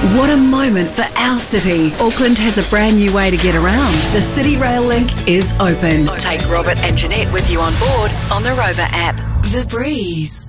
What a moment for our city. Auckland has a brand new way to get around. The City Rail Link is open. Take Robert and Jeanette with you on board on the Rover app. The Breeze.